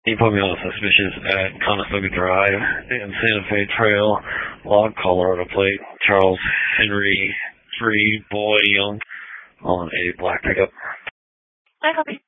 You put me on suspicious at Conestoga Drive and Santa Fe Trail, Log, Colorado plate, Charles Henry Free Boy Young on a black pickup. I copy.